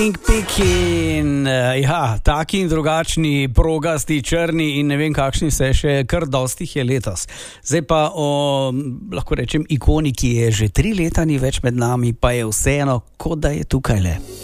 Pekin, ja, taki in drugačni, progasti, črni in ne vem kakšni se še kar dosti je letos. Zdaj pa lahko rečem, ikoni, ki je že 3 leta ni več med nami, pa je vseeno, kot da je tukaj le.